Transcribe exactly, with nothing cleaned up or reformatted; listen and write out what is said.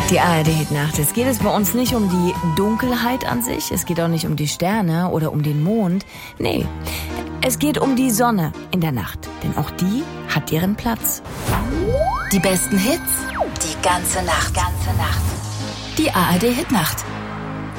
Die A R D-Hitnacht. Es geht es bei uns nicht um die Dunkelheit an sich, es geht auch nicht um die Sterne oder um den Mond. Nee, es geht um die Sonne in der Nacht, denn auch die hat ihren Platz. Die besten Hits, die ganze Nacht. Ganze Nacht. Die A R D-Hitnacht.